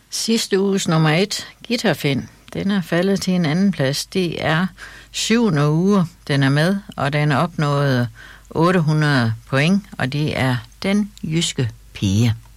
Sidste uges nummer 1, Guitarfind, den er faldet til en anden plads. Det er 7. uge, den er med, og den opnåede 800 point, og det er Den Jyske Pige.